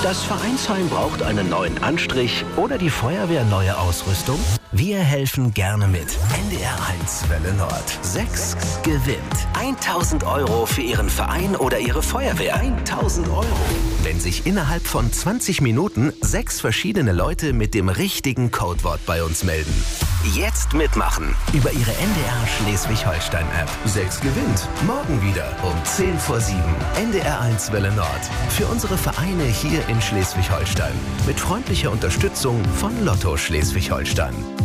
Das Vereinsheim braucht einen neuen Anstrich oder die Feuerwehr neue Ausrüstung? Wir helfen gerne mit. NDR 1 Welle Nord. 6 gewinnt 1.000 € für Ihren Verein oder Ihre Feuerwehr. 1.000 €. Wenn sich innerhalb von 20 Minuten 6 verschiedene Leute mit dem richtigen Codewort bei uns melden. Jetzt mitmachen über Ihre NDR Schleswig-Holstein-App. 6 gewinnt. Morgen wieder um 10 vor 7. NDR 1 Welle Nord. Für unsere Vereine hier in Schleswig-Holstein. Mit freundlicher Unterstützung von Lotto Schleswig-Holstein.